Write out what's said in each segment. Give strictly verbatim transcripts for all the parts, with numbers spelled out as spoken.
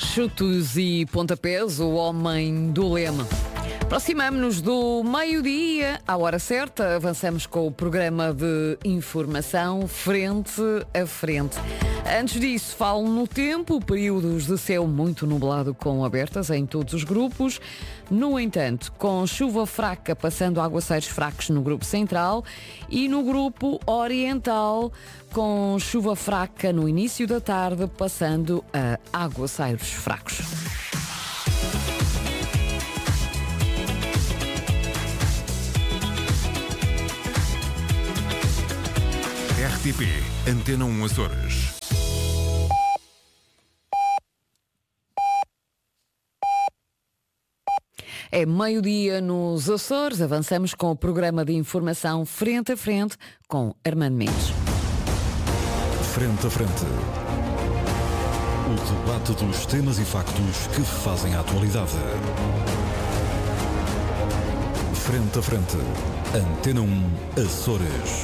Chutos e pontapés, o homem do lema. Aproximamo-nos do meio-dia, à hora certa, avançamos com o programa de informação frente a frente. Antes disso, falo no tempo, períodos de céu muito nublado com abertas em todos os grupos. No entanto, com chuva fraca passando a aguaceiros fracos no grupo central e no grupo oriental, com chuva fraca no início da tarde passando a aguaceiros fracos. R T P Antena um Açores. É meio-dia nos Açores, avançamos com o programa de informação Frente a Frente com Armando Mendes. Frente a Frente. O debate dos temas e factos que fazem a atualidade. Frente a Frente. Antena um Açores.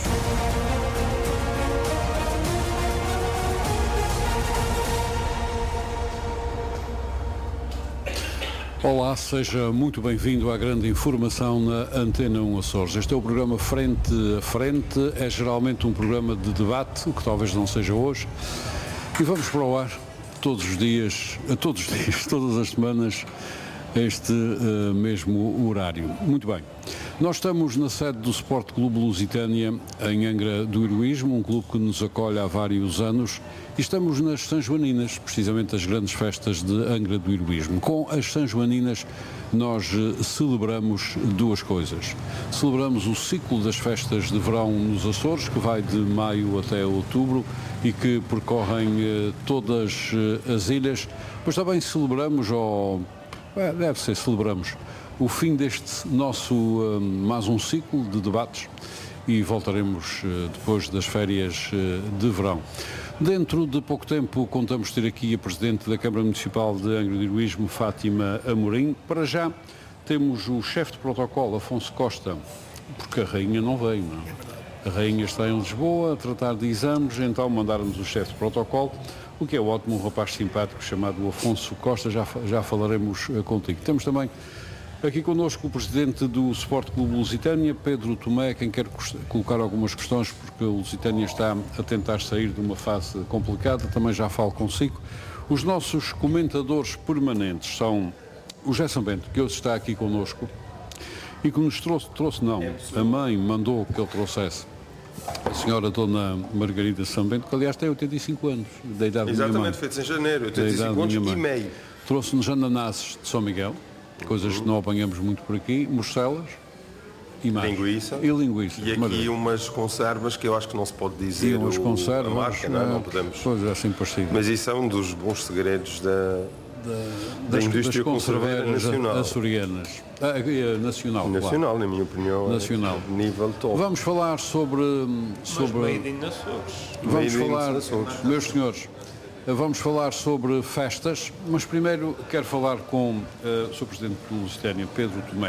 Olá, seja muito bem-vindo à grande informação na Antena um Açores. Este é o programa Frente a Frente, é geralmente um programa de debate, o que talvez não seja hoje, e vamos para o ar todos os dias, a todos os dias, todas as semanas, a este uh, mesmo horário. Muito bem. Nós estamos na sede do Sport Clube Lusitânia, em Angra do Heroísmo, um clube que nos acolhe há vários anos, e estamos nas Sanjoaninas, precisamente as grandes festas de Angra do Heroísmo. Com as Sanjoaninas nós celebramos duas coisas. Celebramos o ciclo das festas de verão nos Açores, que vai de maio até outubro e que percorrem eh, todas eh, as ilhas, pois também celebramos, ou é, deve ser, celebramos o fim deste nosso uh, mais um ciclo de debates e voltaremos uh, depois das férias uh, de verão. Dentro de pouco tempo contamos ter aqui a Presidente da Câmara Municipal de Angra do Heroísmo, Fátima Amorim. Para já temos o chefe de protocolo, Afonso Costa, porque a Rainha não veio, não é? A Rainha está em Lisboa a tratar de exames, então mandaram-nos o chefe de protocolo, o que é ótimo, um rapaz simpático chamado Afonso Costa, já, já falaremos uh, contigo. Temos também aqui connosco o Presidente do Sport Clube Lusitânia, Pedro Tomé, quem quer colocar algumas questões, porque o Lusitânia está a tentar sair de uma fase complicada, também já falo consigo. Os nossos comentadores permanentes são o José Sambento, que hoje está aqui connosco, e que nos trouxe, trouxe não, a mãe mandou que ele trouxesse a senhora Dona Margarida Sambento, que aliás tem oitenta e cinco anos, da idade da minha mãe. Exatamente, feitos em janeiro, oitenta e cinco anos e meio. Trouxe-nos ananases de São Miguel, coisas uhum. que não apanhamos muito por aqui, morcelas e mais. Linguiça. E linguiça. E aqui Maravilha. Umas conservas que eu acho que não se pode dizer. E umas conservas, a marca, não, é? Não podemos. Pois é, assim parecido. Mas isso é um dos bons segredos da, da, da das, indústria das conserveira nacional. Açorianas. Ah, nacional, Nacional, claro. na minha opinião, nacional. É nível top. Vamos falar sobre... sobre Mas made in Açores. Vamos made falar, in Açores. Meus senhores, vamos falar sobre festas, mas primeiro quero falar com uh, o senhor Presidente do Lusitânia, Pedro Tomé.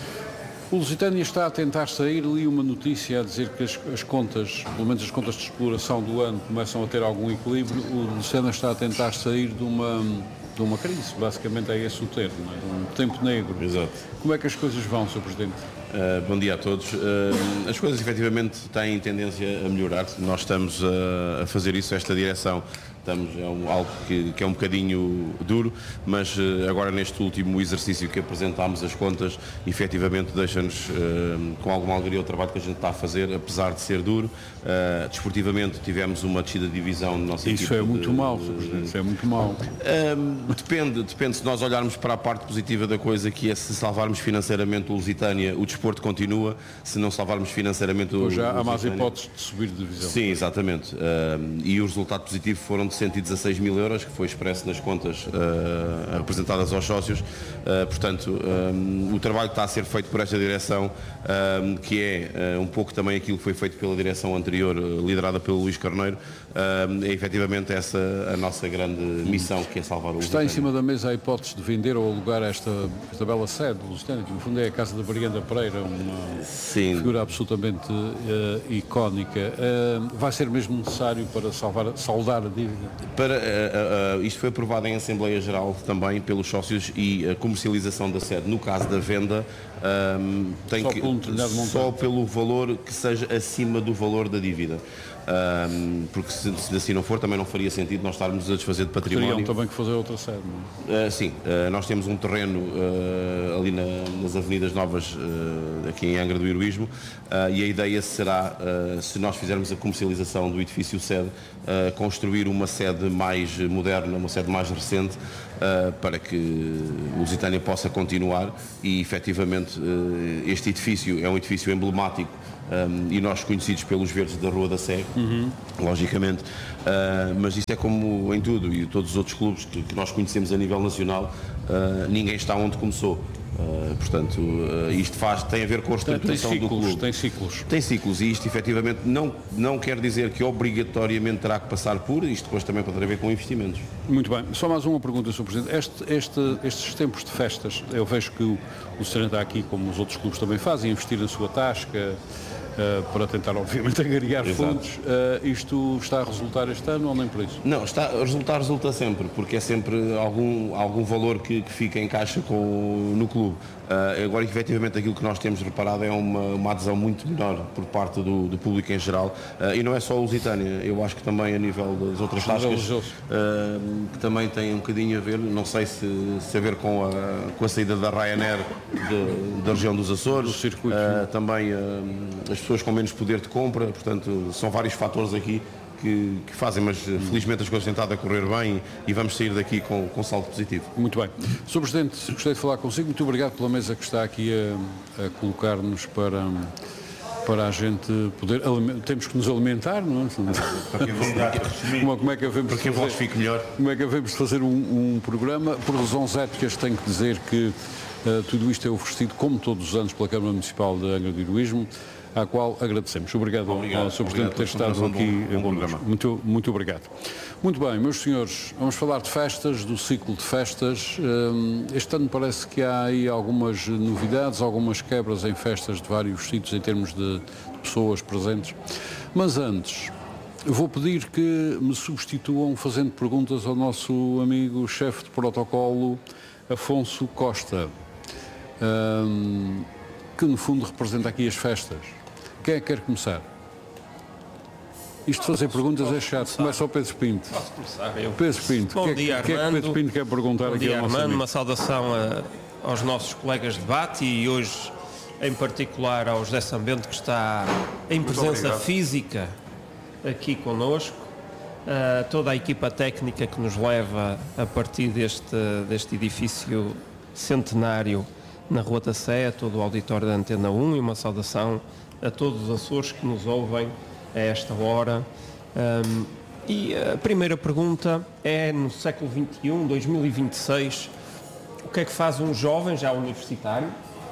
O Lusitânia está a tentar sair, li uma notícia a dizer que as, as contas, pelo menos as contas de exploração do ano, começam a ter algum equilíbrio. O Lusitânia está a tentar sair de uma, de uma crise, basicamente é esse o termo, não é? De um tempo negro. Exato. Como é que as coisas vão, senhor Presidente? Uh, bom dia a todos. Uh, as coisas efetivamente têm tendência a melhorar. Nós estamos a, a fazer isso, esta direção. Estamos, é um, algo que, que é um bocadinho duro, mas uh, agora neste último exercício que apresentámos as contas, efetivamente deixa-nos uh, com alguma alegria o trabalho que a gente está a fazer, apesar de ser duro. Uh, desportivamente tivemos uma descida de divisão na nossa Isso equipa. É muito de, mau, senhor Presidente, isso é muito mau. Uh, depende, depende se nós olharmos para a parte positiva da coisa, que é se salvarmos financeiramente o Lusitânia, o desporto continua. Se não salvarmos financeiramente o Lusitânia... Já há mais Lusitânia... hipóteses de subir de divisão. Sim, exatamente. Uh, e o resultado positivo foram de cento e dezasseis mil euros, que foi expresso nas contas uh, apresentadas aos sócios. Uh, portanto, um, o trabalho que está a ser feito por esta direção, um, que é uh, um pouco também aquilo que foi feito pela direção anterior, uh, liderada pelo Luís Carneiro, uh, é efetivamente essa a nossa grande missão, que é salvar o Está Lusitânia. em cima da mesa a hipótese de vender ou alugar esta, esta bela sede do Lusitânia, que no fundo é a casa da Brianda Pereira, uma Sim. figura absolutamente uh, icónica. Uh, vai ser mesmo necessário para salvar, saldar a dívida? Para, uh, uh, isto foi aprovado em Assembleia Geral também pelos sócios e a comercialização da sede, no caso da venda, um, tem só, que, um só pelo valor que seja acima do valor da dívida. Um, porque se, se assim não for, também não faria sentido nós estarmos a desfazer de património. Teriam também que fazer outra sede, não é? Uh, sim, uh, nós temos um terreno uh, ali na, nas Avenidas Novas, uh, aqui em Angra do Heroísmo, uh, e a ideia será, uh, se nós fizermos a comercialização do edifício sede, uh, construir uma sede mais moderna, uma sede mais recente, uh, para que o Lusitânia possa continuar e, efetivamente, uh, este edifício é um edifício emblemático. Um, e nós conhecidos pelos verdes da Rua da Sé, uhum. logicamente, uh, mas isso é como em tudo, e todos os outros clubes que, que nós conhecemos a nível nacional, uh, ninguém está onde começou. Uh, portanto, uh, isto faz, tem a ver com a reestruturação tem ciclos, do clube. Tem ciclos. Tem ciclos e isto efetivamente não, não quer dizer que obrigatoriamente terá que passar por, isto depois também pode ter a ver com investimentos. Muito bem, só mais uma pergunta, senhor Presidente. Este, este, estes tempos de festas, eu vejo que o, o Lusitânia está aqui, como os outros clubes também fazem, investir na sua tasca, Uh, para tentar, obviamente, angariar Exato. fundos. Uh, isto está a resultar este ano ou nem por isso? Não, está a resultar, resulta sempre, porque é sempre algum, algum valor que, que fica em caixa com, no clube. Uh, agora, efetivamente, aquilo que nós temos reparado é uma, uma adesão muito menor por parte do, do público em geral. Uh, e não é só o Lusitânia, eu acho que também a nível das outras tascas, uh, que também tem um bocadinho a ver, não sei se, se a ver com a, com a saída da Ryanair de, da região dos Açores, do circuito. Uh, também uh, as pessoas com menos poder de compra, portanto, são vários fatores aqui Que, que fazem, mas felizmente as coisas têm estado a correr bem e vamos sair daqui com, com saldo positivo. Muito bem. senhor Presidente, gostei de falar consigo. Muito obrigado pela mesa que está aqui a, a colocar-nos para, para a gente poder... Temos que nos alimentar, não é? como, como é que havemos para que a voz fique melhor. Como é que havemos de fazer um, um programa? Por razões éticas tenho que dizer que uh, tudo isto é oferecido, como todos os anos, pela Câmara Municipal de Angra do Heroísmo, à qual agradecemos. Obrigado, obrigado ao senhor Presidente por ter estado aqui em programa. Muito, muito obrigado. Muito bem, meus senhores, vamos falar de festas, do ciclo de festas. Este ano parece que há aí algumas novidades, algumas quebras em festas de vários sítios em termos de, de pessoas presentes. Mas antes, vou pedir que me substituam fazendo perguntas ao nosso amigo chefe de protocolo, Afonso Costa, que no fundo representa aqui as festas. Quem é que quer começar? Isto de fazer perguntas é chato. Começa ao Pedro Pinto. Posso começar? Eu. Pedro Pinto. Bom que dia, é, Armando. que é que Pedro Pinto quer perguntar Bom aqui dia, ao nosso Armando. amigo? Uma saudação a, aos nossos colegas de debate e hoje, em particular, ao José Sambento, que está em presença física aqui connosco. A toda a equipa técnica que nos leva a partir deste, deste edifício centenário na Rua da Sé, a todo o auditório da Antena um, e uma saudação a todos os Açores que nos ouvem a esta hora. Um, e a primeira pergunta é, no século vinte e um, dois mil e vinte e seis, o que é que faz um jovem, já universitário,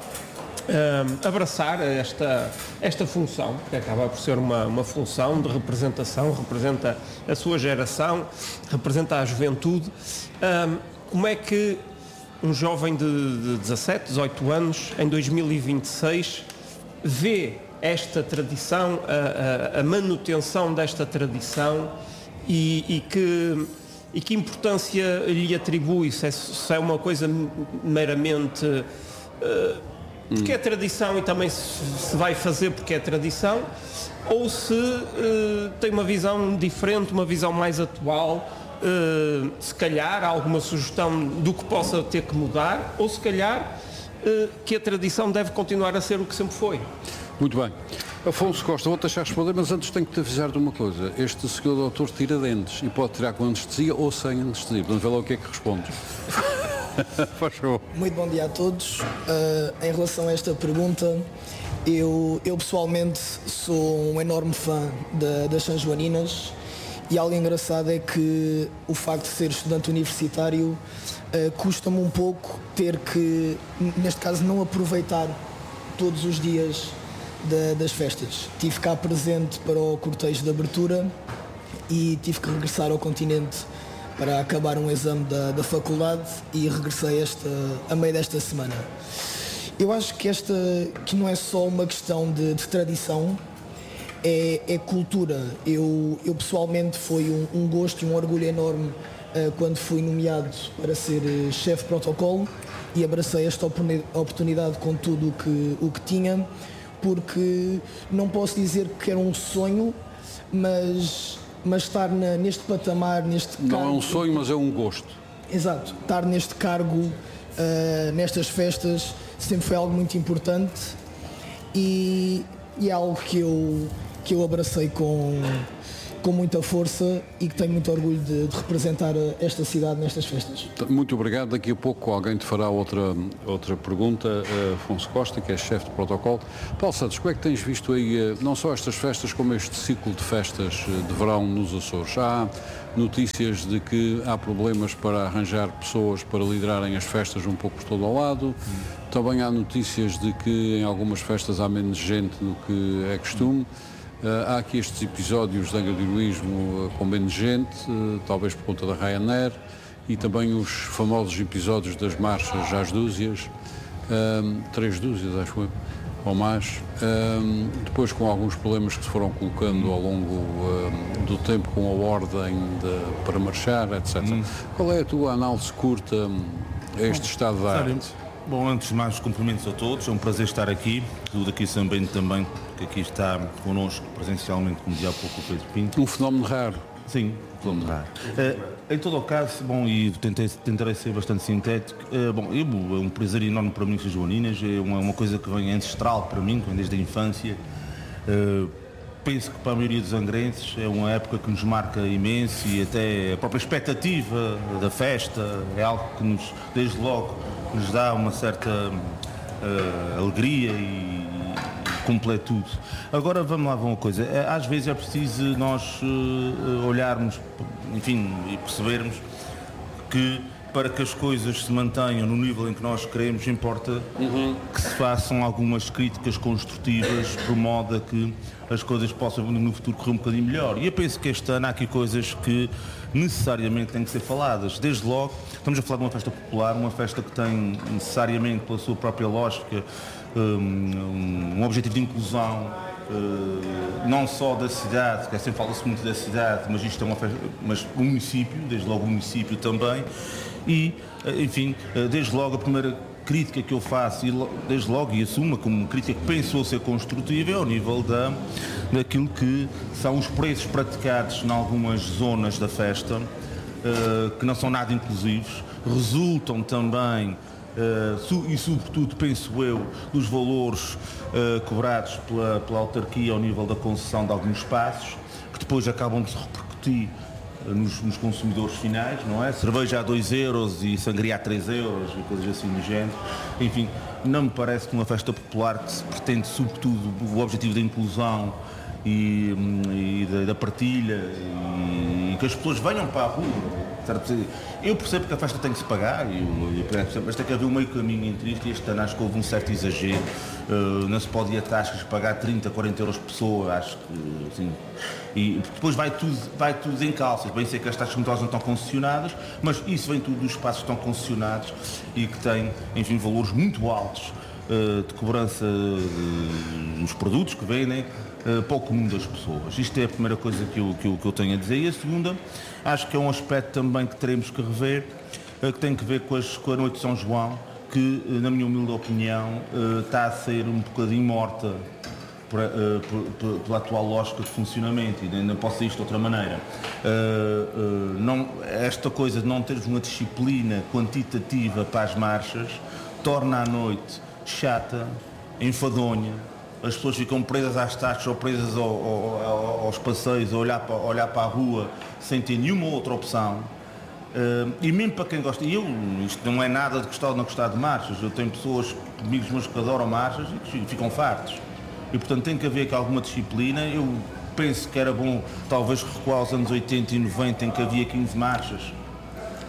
um, abraçar esta, esta função, que acaba por ser uma, uma função de representação, representa a sua geração, representa a juventude. Um, como é que um jovem de, de dezassete, dezoito anos, em dois mil e vinte e seis, vê esta tradição, a, a, a manutenção desta tradição e, e, que, e que importância lhe atribui? Se é, se é uma coisa meramente uh, porque é tradição e também se, se vai fazer porque é tradição, ou se uh, tem uma visão diferente, uma visão mais atual, uh, se calhar alguma sugestão do que possa ter que mudar, ou se calhar uh, que a tradição deve continuar a ser o que sempre foi. Muito bem. Afonso Costa, vou-te deixar responder, mas antes tenho que te avisar de uma coisa. Este senhor doutor tira dentes e pode tirar com anestesia ou sem anestesia. Vamos ver lá o que é que respondes. Faz favor. Muito bom dia a todos. Uh, em relação a esta pergunta, eu, eu pessoalmente sou um enorme fã da, das São Joaninas e algo engraçado é que o facto de ser estudante universitário uh, custa-me um pouco ter que, neste caso, não aproveitar todos os dias Da, das festas. Tive cá presente para o cortejo de abertura e tive que regressar ao continente para acabar um exame da, da faculdade e regressei esta, a meio desta semana. Eu acho que esta que não é só uma questão de, de tradição, é, é cultura. Eu, eu pessoalmente foi um, um gosto e um orgulho enorme uh, quando fui nomeado para ser uh, chefe de protocolo e abracei esta oportunidade com tudo o que, o que tinha, porque não posso dizer que era um sonho, mas, mas estar na, neste patamar, neste Não cargo, é um sonho, mas é um gosto. Exato, estar neste cargo, uh, nestas festas, sempre foi algo muito importante e, e é algo que eu, que eu abracei com, com muita força e que tenho muito orgulho de, de representar esta cidade nestas festas. Muito obrigado. Daqui a pouco alguém te fará outra, outra pergunta, uh, Afonso Costa, que é chefe de protocolo. Paulo Santos, como é que tens visto aí uh, não só estas festas, como este ciclo de festas uh, de verão nos Açores? Há notícias de que há problemas para arranjar pessoas para liderarem as festas um pouco por todo o lado. Hum. Também há notícias de que em algumas festas há menos gente do que é costume. Uh, há aqui estes episódios de agradiluísmo uh, com menos gente, uh, talvez por conta da Ryanair, e também os famosos episódios das marchas às dúzias, uh, três dúzias, acho eu, ou mais, uh, depois com alguns problemas que se foram colocando ao longo uh, do tempo com a ordem de, para marchar, etcétera. Hum. Qual é a tua análise curta a este estado da arte? Bom, antes de mais, cumprimentos a todos, é um prazer estar aqui, tudo aqui também, também que aqui está connosco presencialmente, como dizia há pouco o Pedro Pinto. Um fenómeno raro. Sim, um fenómeno raro. Uh, em todo o caso, bom, e tentei, tentarei ser bastante sintético, uh, bom, eu, é um prazer enorme para mim, São Joaninas, é uma, uma coisa que vem ancestral para mim, que vem desde a infância. Uh, penso que para a maioria dos angrenses é uma época que nos marca imenso e até a própria expectativa da festa é algo que nos, desde logo, nos dá uma certa uh, alegria e, e completude. Agora vamos lá ver uma coisa, às vezes é preciso nós uh, olharmos, enfim, e percebermos que para que as coisas se mantenham no nível em que nós queremos, importa uhum. que se façam algumas críticas construtivas por modo a que as coisas possam no futuro correr um bocadinho melhor. E eu penso que este ano há aqui coisas que necessariamente têm que ser faladas. Desde logo, estamos a falar de uma festa popular, uma festa que tem necessariamente, pela sua própria lógica, um, um objetivo de inclusão, uh, não só da cidade, que sempre fala-se muito da cidade, mas isto é uma festa, mas o município, desde logo o município também, e, enfim, desde logo a primeira crítica que eu faço, e desde logo, e assumo como crítica que pensou ser construtiva, é ao nível da, daquilo que são os preços praticados em algumas zonas da festa, uh, que não são nada inclusivos, resultam também, uh, e sobretudo, penso eu, dos valores uh, cobrados pela, pela autarquia ao nível da concessão de alguns espaços, que depois acabam de se repercutir Nos, nos consumidores finais, não é? Cerveja a dois euros e sangria a três euros e coisas assim do género. Enfim, não me parece que uma festa popular que se pretende sobretudo o objetivo da inclusão e, e da, da partilha e, e que as pessoas venham para a rua. Certo? Eu percebo que a festa tem que se pagar, e eu, eu, mas tem que haver um meio caminho entre isto e este ano acho que houve um certo exagero. Uh, não se pode ir a tascas pagar trinta, quarenta euros por pessoa, acho que assim, e depois vai tudo, vai tudo em calças. Bem sei que as taxas mutuais não estão concessionadas, mas isso vem tudo dos espaços que estão concessionados e que têm, enfim, valores muito altos uh, de cobrança uh, dos produtos que vendem uh, para o comum das pessoas. Isto é a primeira coisa que eu, que, eu, que eu tenho a dizer. E a segunda, acho que é um aspecto também que teremos que rever, uh, que tem que ver com, as, com a Noite de São João, que, na minha humilde opinião, uh, está a ser um bocadinho morta por, uh, por, por, pela atual lógica de funcionamento, e ainda posso dizer isto de outra maneira. Uh, uh, não, esta coisa de não termos uma disciplina quantitativa para as marchas torna a noite chata, enfadonha, as pessoas ficam presas às taxas ou presas ao, ao, aos passeios, a olhar para, a olhar para a rua sem ter nenhuma outra opção. Uh, e mesmo para quem gosta, e eu, isto não é nada de gostar ou não gostar de marchas, eu tenho pessoas, amigos meus que adoram marchas e que ficam fartos. E portanto tem que haver aqui alguma disciplina. Eu penso que era bom talvez recuar aos anos oitenta e noventa, em que havia quinze marchas,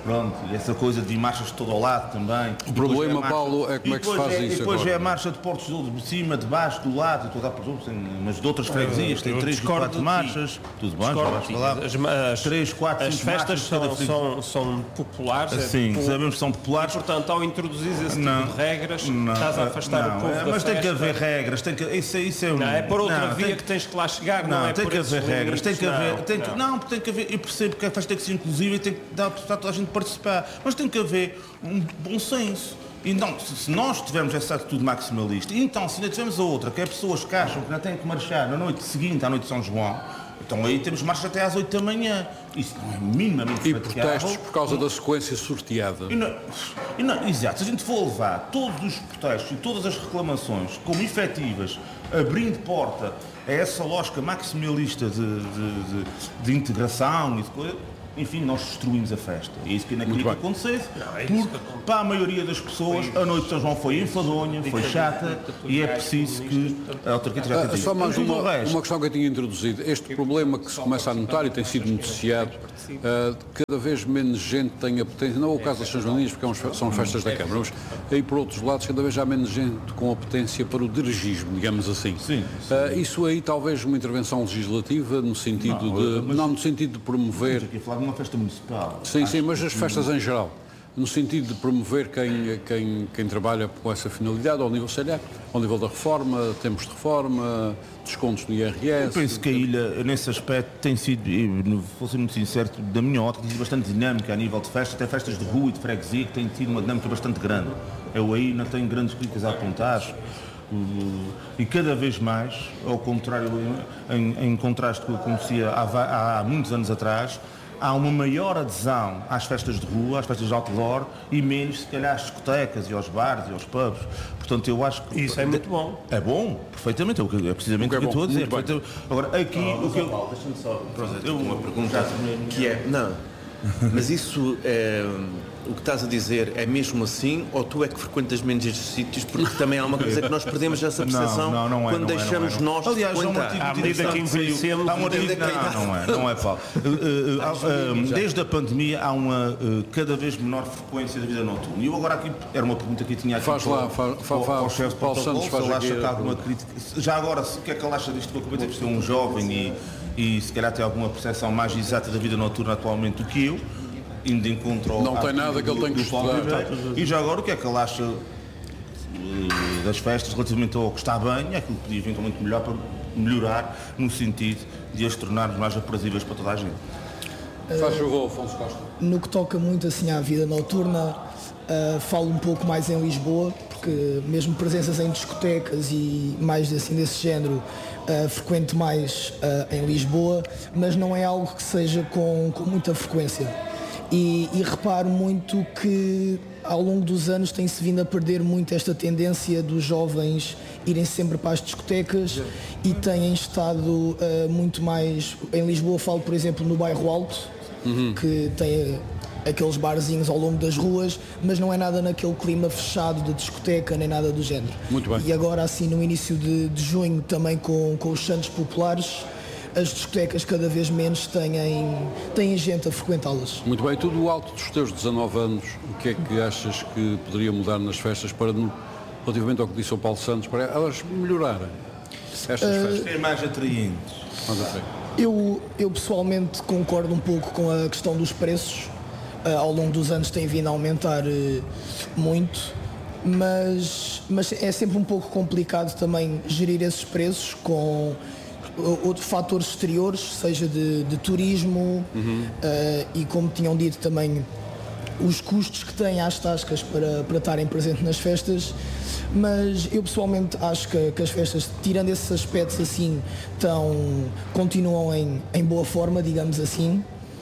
Pronto, e essa coisa de marchas de todo ao lado também. O problema, Paulo, é como é que se faz é, isso E depois agora? é a marcha de Portos de cima, de baixo, do lado, toda a mas de outras freguesias, tem três, quatro marchas. Tudo bem, já vais falar. As, as, três, quatro, as festas são, são, são populares. Sim, é, sabemos que são populares. E, portanto, ao introduzir esse não, tipo de regras, não, estás a afastar não, o povo é, da mas festa. tem que haver regras, tem que, isso, isso é, um, não, é por outra não, via tem, que tens que lá chegar, não, não é tem por que haver regras, tem que haver, não, tem que, não. não, tem que haver, eu percebo que a festa tem que ser inclusiva e tem que dar para toda a gente participar, mas tem que haver um bom senso. Então, se nós tivermos essa atitude maximalista, e então se ainda tivermos a outra, que é pessoas que acham que não têm que marchar na noite seguinte à noite de São João, então aí temos marcha até às oito da manhã. Isso não é minimamente E protestos por causa da sequência sorteada. E não, e não, exato, se a gente for levar todos os protestos e todas as reclamações como efetivas, abrindo porta a essa lógica maximalista de, de, de, de integração e de coisa, enfim, nós destruímos a festa. É isso que ainda queria que acontecesse, porque para a maioria das pessoas a noite de São João foi enfadonha, foi chata e é preciso que a autarquia tivesse Ah, atendido. só mais Tudo o uma, resto. uma questão que eu tinha introduzido. Este problema que se começa a notar e tem sido noticiado, uh, cada vez menos gente tem apetência, não é o caso das São Joaninas, porque é uns- são as festas da Câmara, mas aí por outros lados cada vez há menos gente com apetência para o dirigismo, digamos assim. Sim, sim. Uh, isso aí talvez uma intervenção legislativa no sentido Não, de, mas- não no sentido de promover. Estamos aqui a falar de uma festa municipal. Sim, sim, Acho mas que- as festas em geral, no sentido de promover quem, quem, quem trabalha com essa finalidade, ao nível, sei lá, ao nível da reforma, tempos de reforma, descontos no I R S. Eu penso que a ilha, nesse aspecto, tem sido, eu vou ser muito sincero, da minha ótica, tem sido bastante dinâmica a nível de festas, até festas de rua e de freguesia, que tem tido uma dinâmica bastante grande. Eu aí não tenho grandes críticas a apontar. Uh, E cada vez mais, ao contrário, em, em contraste com o que eu conhecia há, va- há muitos anos atrás, há uma maior adesão às festas de rua, às festas de outdoor e menos, se calhar, às discotecas e aos bares e aos pubs. Portanto, eu acho que... Isso é muito bom. É bom, perfeitamente, é, o que, é precisamente o que eu estou a dizer. Perfeito. Agora, aqui, o que eu... Deixa-me só fazer Eu- uma pergunta já terminei. que é, não, mas isso é, o que estás a dizer é mesmo assim ou tu é que frequentas menos estes sítios? Porque também há uma coisa que nós perdemos essa percepção Não, não, não é, quando não é, deixamos não é, não. nós Aliás, de há um frequentar. artigo À de medida direção que Há envelhecemos, um artigo, não, não é, não é, Paulo. Uh, uh, há, uh, desde a pandemia há uma uh, cada vez menor frequência da vida noturna. E eu agora aqui, era uma pergunta que eu tinha aqui Faz para, lá, faz- para, faz- para o chefe de Paulo protocolo, Santos faz se ele aqui acha que há a alguma pergunta. crítica. Já agora, se- o que é que ele acha disto? Porque eu ser um jovem e, e se calhar tem alguma percepção mais exata da vida noturna atualmente do que eu. Indo de encontro ao- Não tem à- nada que ele do- tenha que do Paulo estudar. Ribeiro. E já agora, o que é que ele acha eh, das festas relativamente ao que está bem e aquilo que podia eventualmente melhor para melhorar no sentido de as tornarmos mais aprazíveis para toda a gente? Faz favor, Afonso Costa. No que toca muito assim à vida noturna, uh, falo um pouco mais em Lisboa, porque mesmo presenças em discotecas e mais assim desse género, uh, frequento mais uh, em Lisboa, mas não é algo que seja com, com muita frequência. E, e reparo muito que ao longo dos anos tem-se vindo a perder muito esta tendência dos jovens irem sempre para as discotecas e têm estado uh, muito mais... Em Lisboa falo, por exemplo, no bairro Alto, que tem aqueles barzinhos ao longo das ruas, mas não é nada naquele clima fechado de discoteca nem nada do género. Muito bem. E agora assim no início de, de junho também com, com os Santos Populares, as discotecas cada vez menos têm, têm gente a frequentá-las. Muito bem, tu do alto dos teus dezanove anos, o que é que achas que poderia mudar nas festas para, no- relativamente ao que disse o Paulo Santos, para elas melhorarem estas festas? Ser mais atraentes. Manda ver. Eu, eu pessoalmente concordo um pouco com a questão dos preços. Uh, ao longo dos anos tem vindo a aumentar uh, muito, mas, mas é sempre um pouco complicado também gerir esses preços com uh, outros fatores exteriores, seja de, de turismo uh, e como tinham dito também os custos que têm às tascas para, para estarem presentes nas festas, mas eu pessoalmente acho que, que as festas, tirando esses aspectos assim, tão, continuam em, em boa forma, digamos assim,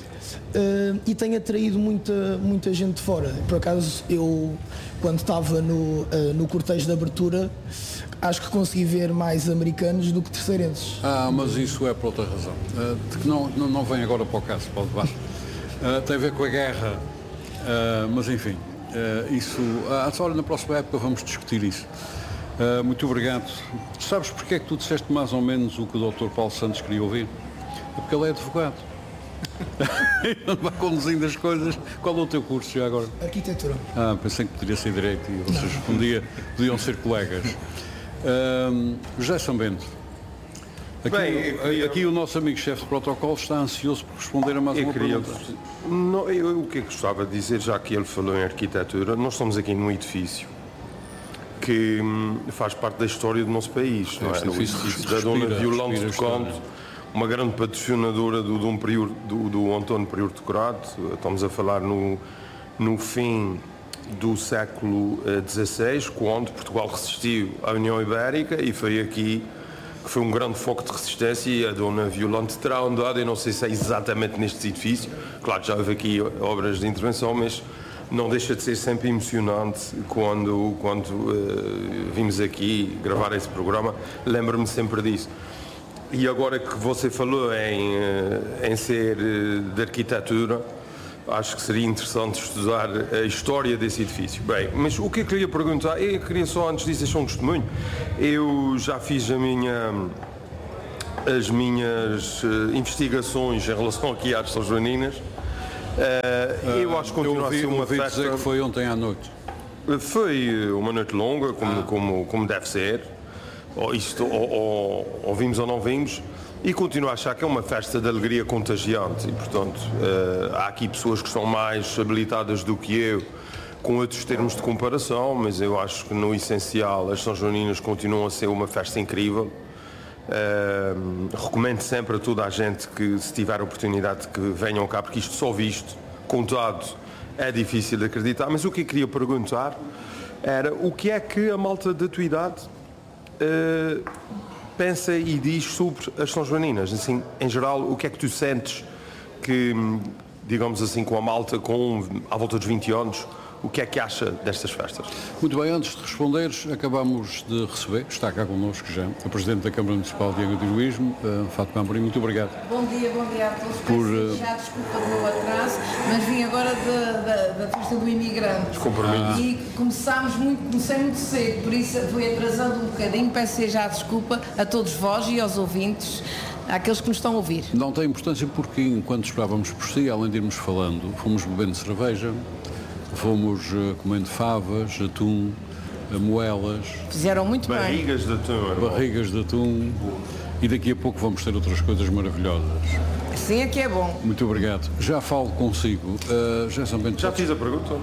uh, e tem atraído muita, muita gente de fora. Por acaso, eu, quando estava no, uh, no cortejo de abertura, acho que consegui ver mais americanos do que terceirenses. Ah, mas isso é por outra razão, uh, de que não, não, não vem agora para o caso, para o debate. Uh, tem a ver com a guerra, uh, mas enfim, uh, isso, uh, só na próxima época vamos discutir isso. Uh, muito obrigado. Sabes porque é que tu disseste mais ou menos o que o doutor Paulo Santos queria ouvir? É porque ele é advogado. vai conduzindo as coisas. Qual é o teu curso já agora? Arquitetura. Ah, pensei que poderia ser direito e vocês um dia podiam ser colegas. Um, José Sambento. Aqui, Bem, queria... aqui o nosso amigo chefe de protocolo está ansioso por responder a mais eu uma queria... pergunta. Não, eu, o que eu gostava de dizer, já que ele falou em arquitetura, nós estamos aqui num edifício que hum, faz parte da história do nosso país. Não é? O edifício da Dona Violante de Conde, uma grande patrocinadora do, do, Prior, do, do António Prior de Corado. Estamos a falar no, no fim do século dezasseis, quando Portugal resistiu à União Ibérica, e foi aqui que foi um grande foco de resistência, e a Dona Violante terá andado, eu não sei se é exatamente neste edifício, claro que já houve aqui obras de intervenção, mas não deixa de ser sempre emocionante quando, quando uh, vimos aqui gravar esse programa, lembro-me sempre disso. E agora que você falou em, uh, em ser uh, de arquitetura, acho que seria interessante estudar a história desse edifício. Bem, mas o que eu queria perguntar, eu queria só antes disso deixar um testemunho. Eu já fiz a minha, as minhas uh, investigações em relação aqui às São Joaninas. Uh, eu acho que continua ouvi, a ser uma ouvi festa... dizer que foi ontem à noite. Foi uma noite longa, como, ah. como, como deve ser. Ou, isto, ou, ou, ou vimos ou não vimos. E continuo a achar que é uma festa de alegria contagiante. E, portanto, uh, há aqui pessoas que são mais habilitadas do que eu com outros termos de comparação, mas eu acho que, no essencial, as São Joaninas continuam a ser uma festa incrível. Uh, recomendo sempre a toda a gente que, se tiver a oportunidade, que venham cá, porque isto só visto, contado, é difícil de acreditar. Mas o que eu queria perguntar era o que é que a malta da tua idade uh, pensa e diz sobre as São Joaninas. Assim, em geral, o que é que tu sentes que, digamos assim, com a malta com à volta dos vinte anos, o que é que acha destas festas? Muito bem, antes de responderes, acabamos de receber, está cá connosco já, a Presidente da Câmara Municipal de Angra do Heroísmo, uh, Fátima Amorim. Muito obrigado. Bom dia, bom dia a todos. Por, uh... já desculpa do meu atraso, mas vim agora da, da, da festa do imigrante. Ah. E começámos muito, comecei muito cedo, por isso fui atrasando um bocadinho. Peço já desculpa a todos vós e aos ouvintes, àqueles que nos estão a ouvir. Não tem importância porque, enquanto esperávamos por si, além de irmos falando, fomos bebendo cerveja, fomos uh, comendo favas, atum, uh, moelas. Fizeram muito barrigas bem. de atum. Barrigas de atum. E daqui a pouco vamos ter outras coisas maravilhosas. Assim é que é bom. Muito obrigado. Já falo consigo. Uh, já Bento, já fiz a pergunta.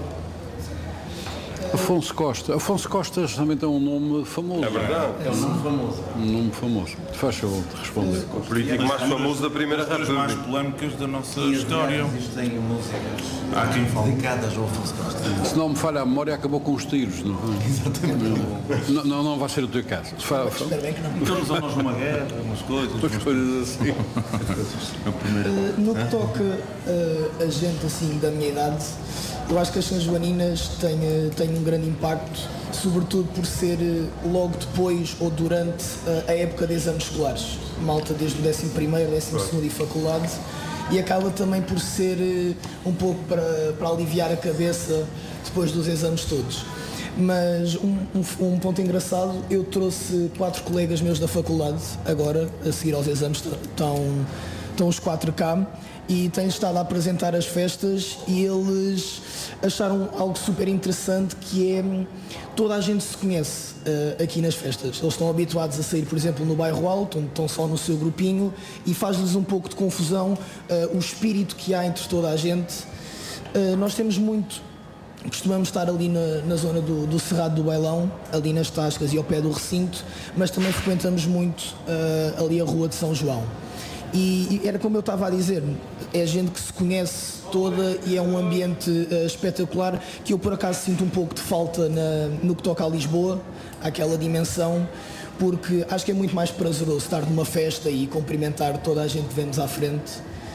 Afonso Costa. Afonso Costa também tem um nome famoso. É verdade. É um nome famoso. Um nome famoso. Faz favor de responder. O político mais famoso da Primeira República. mais polémicas da nossa história. Existem músicas Há quem fale. dedicadas ao Afonso Costa. Se não me falha a memória, acabou com os tiros. Não, Exatamente. não, não, não vai ser o teu caso. Espero bem que não. Estamos a nós numa guerra, umas coisas. Umas coisas assim. É o primeiro. Uh, no que toca uh, a gente assim da minha idade, eu acho que as São Joaninas têm, têm um grande impacto, sobretudo por ser logo depois ou durante a época de exames escolares. Malta desde o décimo primeiro, décimo segundo e faculdade, e acaba também por ser um pouco para, para aliviar a cabeça depois dos exames todos. Mas um, um, um ponto engraçado, eu trouxe quatro colegas meus da faculdade, agora, a seguir aos exames, estão, estão os quatro cá, e têm estado a apresentar as festas, e eles acharam algo super interessante, que é toda a gente se conhece uh, aqui nas festas. Eles estão habituados a sair, por exemplo, no bairro alto, onde estão só no seu grupinho, e faz-lhes um pouco de confusão uh, o espírito que há entre toda a gente. Uh, nós temos muito, costumamos estar ali na, na zona do, do Cerrado do Bailão, ali nas Tascas e ao pé do recinto, mas também frequentamos muito uh, ali a Rua de São João. E, e era como eu estava a dizer, é gente que se conhece toda e é um ambiente uh, espetacular, que eu por acaso sinto um pouco de falta na, no que toca a Lisboa, àquela dimensão, porque acho que é muito mais prazeroso estar numa festa e cumprimentar toda a gente que vemos à frente.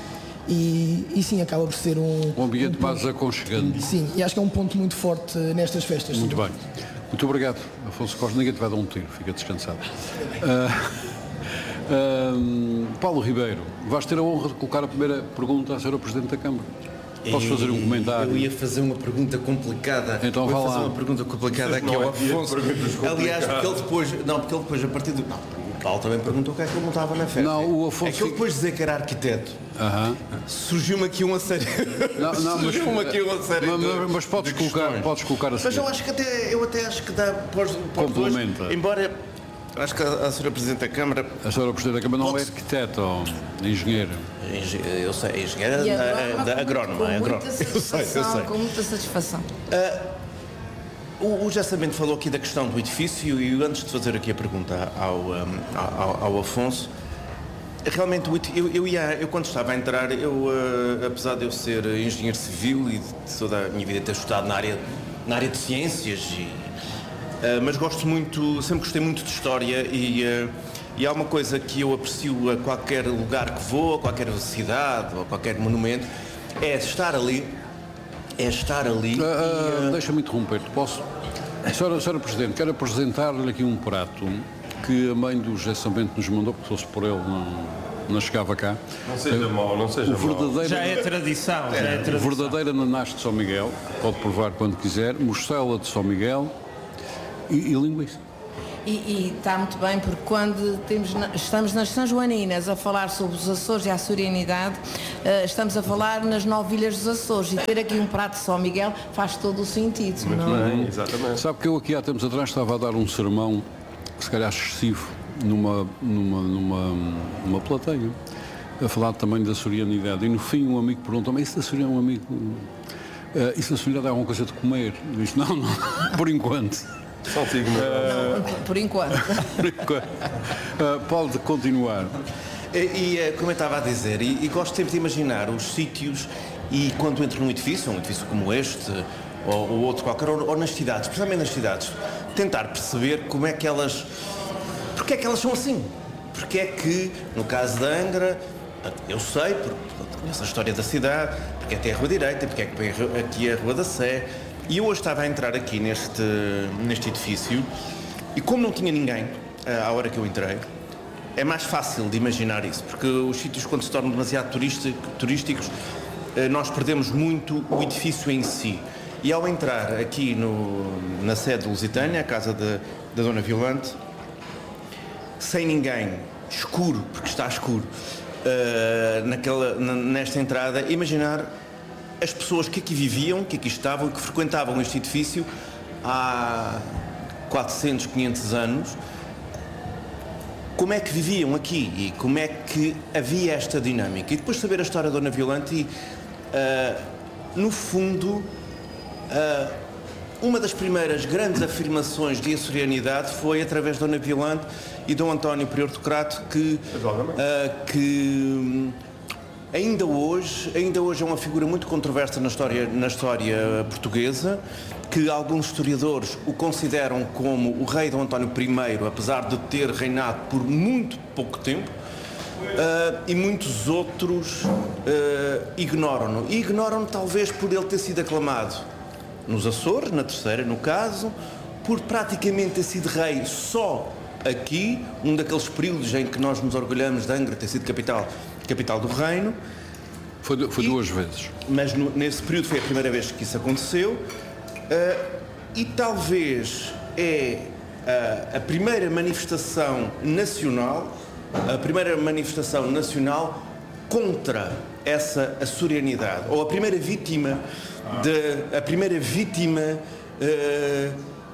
E, e sim, acaba por ser um... Um ambiente um mais aconchegante. Sim, e acho que é um ponto muito forte nestas festas. Muito bem. Muito obrigado, Afonso Costa. Ninguém te vai dar um tiro, fica descansado. Uh... Uh, Paulo Ribeiro, vais ter a honra de colocar a primeira pergunta a ser o Presidente da Câmara. Posso fazer um comentário? Eu ia fazer uma pergunta complicada. Então vá lá. fazer uma pergunta complicada que é o Afonso. Aliás, porque ele depois, não, porque ele depois a partir do, não, Paulo também perguntou o que é que ele montava na festa. Não, o Afonso... É que ele depois de dizer que era arquiteto, uh-huh. surgiu-me aqui uma série... Não, não, surgiu-me mas, aqui uma série mas, de, mas podes, de colocar, podes colocar a seguir. Mas eu acho que até, eu até acho que dá... Pós, pós Complementa. Dois, embora... Acho que a, a senhora Presidente da Câmara... A senhora Presidente da Câmara não pode... é arquiteto ou engenheiro? Eu sei, engenheira da agrónoma. Com muita satisfação. Com muita satisfação. Uh, o, o Gessamento falou aqui da questão do edifício e antes de fazer aqui a pergunta ao, um, ao, ao Afonso, realmente eu, eu, ia, eu quando estava a entrar, eu, uh, apesar de eu ser engenheiro civil e de toda a minha vida ter estudado na área, na área de ciências, e, uh, mas gosto muito, sempre gostei muito de história e... Uh, E há uma coisa que eu aprecio a qualquer lugar que vou, a qualquer cidade ou a qualquer monumento, é estar ali, é estar ali... Uh, uh, e, uh... Deixa-me interromper-te, posso? Senhora, senhora Presidente, quero apresentar-lhe aqui um prato que a mãe do Gessamento nos mandou, porque fosse por ele não, não chegava cá. Não seja mau, não seja mau. Já é tradição, já é tradição. Verdadeira nanás de São Miguel, pode provar quando quiser, mostela de São Miguel e, e linguiça. E, e está muito bem, porque quando temos, estamos nas São Joaninas a falar sobre os Açores e a açorianidade, uh, estamos a falar nas nove ilhas dos Açores, e ter aqui um prato de São Miguel faz todo o sentido. Muito não? bem, exatamente. Sabe que eu aqui há tempos atrás estava a dar um sermão, se calhar excessivo, numa, numa, numa, numa plateia, a falar também da açorianidade, e no fim um amigo perguntou-me, isso da açorianidade é um amigo... Uh, isso da açorianidade é alguma coisa de comer? Eu disse, não, não, por enquanto. Só digo, uh, não, por enquanto. Por enquanto. Uh, pode continuar. E, e como eu estava a dizer, e, e gosto sempre de imaginar os sítios, e quando entro num edifício, um edifício como este, ou, ou outro qualquer, ou, ou nas cidades, especialmente nas cidades, tentar perceber como é que elas... Porque é que elas são assim? Porque é que, no caso da Angra, eu sei, porque conheço a história da cidade, porque é que tem a Rua Direita, porque é que vem aqui a Rua da Sé. E eu hoje estava a entrar aqui neste, neste edifício e como não tinha ninguém à hora que eu entrei, é mais fácil de imaginar isso, porque os sítios quando se tornam demasiado turísticos, nós perdemos muito o edifício em si. E ao entrar aqui no, na sede lusitânia, a casa da Dona Violante, sem ninguém, escuro, porque está escuro, uh, naquela, nesta entrada, imaginar as pessoas que aqui viviam, que aqui estavam, que frequentavam este edifício há quatrocentos, quinhentos anos, como é que viviam aqui e como é que havia esta dinâmica. E depois saber a história da Dona Violante e, uh, no fundo, uh, uma das primeiras grandes afirmações de açorianidade foi através de Dona Violante e Dom António Prior do Crato, que... Uh, que Ainda hoje, ainda hoje é uma figura muito controversa na história, na história portuguesa, que alguns historiadores o consideram como o rei Dom António I, apesar de ter reinado por muito pouco tempo, uh, e muitos outros uh, ignoram-no. E ignoram-no talvez por ele ter sido aclamado nos Açores, na terceira no caso, por praticamente ter sido rei só aqui, um daqueles períodos em que nós nos orgulhamos de Angra ter sido capital capital do reino. Foi, foi e, duas vezes. Mas no, nesse período foi a primeira vez que isso aconteceu, uh, e talvez é uh, a primeira manifestação nacional, a primeira manifestação nacional contra essa açorianidade, ou a primeira vítima, de, a primeira vítima uh,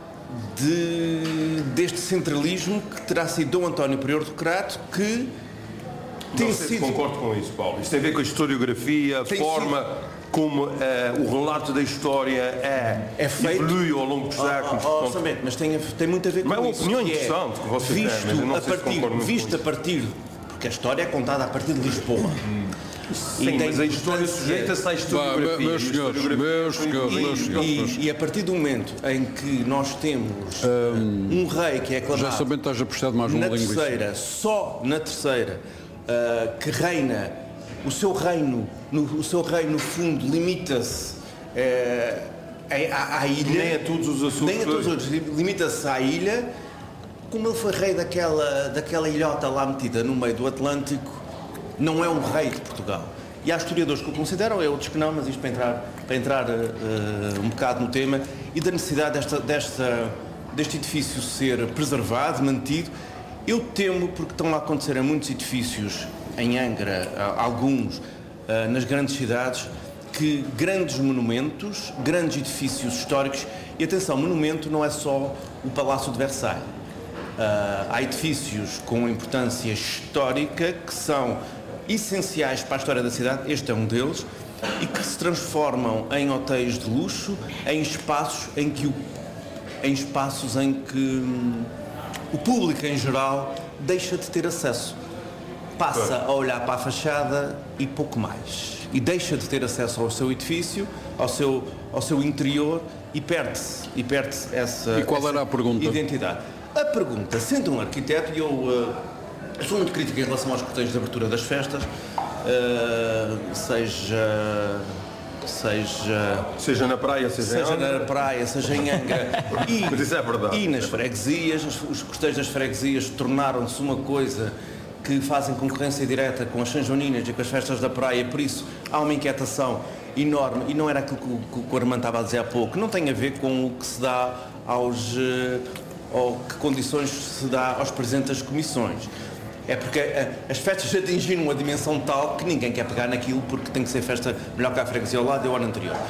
de, deste centralismo que terá sido Dom António Prior do Crato, que Tem não sei sido... se concordo com isso, Paulo. Isto tem a ver com a historiografia, a tem forma sido... como uh, o relato da história é, é feito... evolui ao longo dos séculos. Oh, oh, oh, mas tem, tem muito a ver com mas isso. Mas é uma opinião interessante que você visto tem, mas eu não a sei partir, se visto a partir, porque a história é contada a partir de Lisboa. Hum. Sim, mas a história sujeita-se à historiografia. Meus senhores, meus senhores, meus senhores. E a partir do momento em que nós temos um, um rei que é aclamado... Já sabendo que estás a prestar de mais uma linguística. Na terceira, só na terceira, Uh, que reina, o seu reino, no, o seu reino no fundo limita-se uh, à, à ilha, nem a todos os Açores, nem a todos os outros, limita-se à ilha. Como ele foi rei daquela, daquela ilhota lá metida no meio do Atlântico, não é um rei de Portugal. E há historiadores que o consideram, e outros que não, mas isto para entrar, para entrar uh, um bocado no tema, e da necessidade desta, desta, deste edifício ser preservado, mantido, Eu temo, porque estão a acontecer em muitos edifícios, em Angra, alguns, nas grandes cidades, que grandes monumentos, grandes edifícios históricos, e atenção, monumento não é só o Palácio de Versalhes. Uh, há edifícios com importância histórica que são essenciais para a história da cidade, este é um deles, e que se transformam em hotéis de luxo, em espaços em que o, em espaços em que hum, o público em geral deixa de ter acesso. Passa a olhar para a fachada e pouco mais. E deixa de ter acesso ao seu edifício, ao seu, ao seu interior, e perde-se e perde-se essa, e qual essa era a pergunta? Identidade. A pergunta, sendo um arquiteto, e eu uh, sou muito crítico em relação aos cortejos de abertura das festas, uh, seja... Seja, seja na praia, seja, seja em Angra. na praia, seja em Angra e, Mas isso é verdade. e nas freguesias, os cortejos das freguesias tornaram-se uma coisa que fazem concorrência direta com as São Joaninas e com as festas da praia, por isso há uma inquietação enorme, e não era aquilo que o, que o Armando estava a dizer há pouco, não tem a ver com o que se dá aos, ou que condições se dá aos presidentes das comissões. É porque as festas atingiram uma dimensão tal que ninguém quer pegar naquilo, porque tem que ser festa melhor que a freguesia ao lado e o ano anterior.